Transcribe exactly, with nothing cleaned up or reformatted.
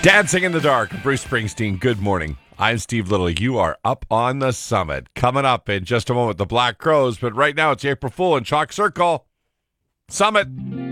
Dancing in the Dark, Bruce Springsteen, good morning. I'm Steve Little. You are up on the summit. Coming up in just a moment, the Black Crows, but right now it's April Fool and Chalk Circle. Summit.